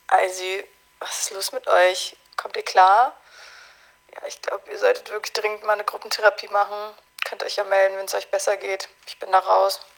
Also, was ist los mit euch? Kommt ihr klar? Ja, ich glaube, ihr solltet wirklich dringend mal eine Gruppentherapie machen. Könnt euch ja melden, wenn es euch besser geht. Ich bin da raus.